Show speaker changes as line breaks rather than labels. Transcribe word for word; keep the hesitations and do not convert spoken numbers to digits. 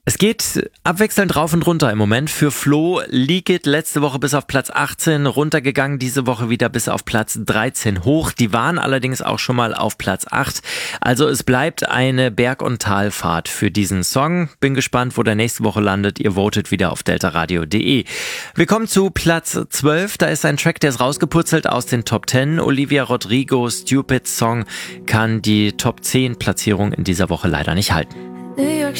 Es geht abwechselnd rauf und runter im Moment. Für Flo Leak It letzte Woche bis auf Platz achtzehn runtergegangen, diese Woche wieder bis auf Platz dreizehn hoch. Die waren allerdings auch schon mal auf Platz acht. Also es bleibt eine Berg- und Talfahrt für diesen Song. Bin gespannt, wo der nächste Woche landet. Ihr votet wieder auf delta radio punkt de. Wir kommen zu Platz zwölf. Da ist ein Track, der ist rausgepurzelt aus den Top zehn. Olivia Rodrigo, Stupid Song, kann die Top zehn Platzierung in dieser Woche leider nicht halten.